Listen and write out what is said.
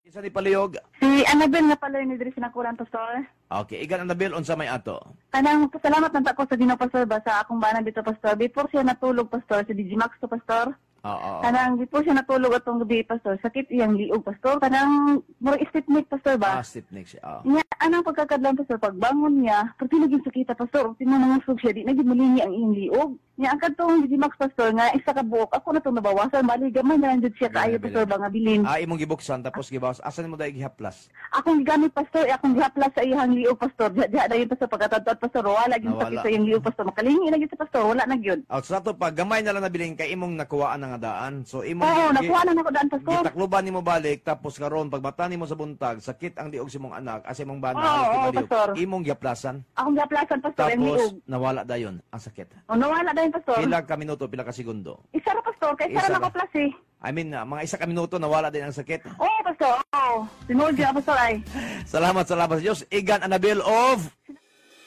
Isa ni palihog. Si Annabel na pala ni diri sinakuran pastor. Okay, igan Annabel unsa may ato? Kanang pasalamat man ta ko sa Ginoo pastor ba sa akong bana dito pastor. Before siya natulog pastor sa Digimax to pastor. Oo. Kanang before siya natulog atong gabi pastor, sakit iyang liog pastor. Kanang more stiffneck pastor ba? Stiff-neck siya. Oh. Nya anang pagkakadlan pastor pagbangon niya, pati naging sakita pastor, tinumangusog siya di naging mulingi ang iyang liog. Nya ang kadtong Digimax pastor nga isa ka buok ako na tong nabawasan bali gamay na lang jud siya kaayo pastor ba nga bilin. Imong gibuksan tapos gibawas. Asan mo dai gihaplas? Akong gigamit pastor, akong gihaplas sa iyang liog pastor. Diha dayon pastor pagkatadtad pastor, wala gyud sakit sa iyang liog pastor. Makalingi na gyud sa pastor, wala na gyud. Sa ato pa gamay na lang nabiling kay imong nakuhaan na nga daan. So imong Oo, nakuha na nako daan pastor. gitakluban nimo balik tapos karon pagmata nimo sa buntag sakit ang liog sa imong anak as imong bana Oo, halos oo, pastor. imong gihaplasan Akong gihaplasan pastor ang liog. tapos nawala dayon ang sakit. O nawala dayon pastor. Pila ka minuto, pila ka segundo. Isa ra pastor, kay Isa isa ra ra. nako plus eh. I mean, mga isa ka minuto nawala din ang sakit. Oo pastor, oo. Tinuod gyud pastor ay. Salamat sa Diyos. Igan Annabel of